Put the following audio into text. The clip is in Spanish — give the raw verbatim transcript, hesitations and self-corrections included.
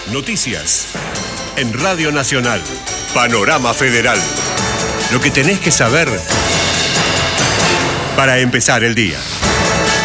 Noticias. En Radio Nacional. Panorama Federal. Lo que tenés que saber para empezar el día.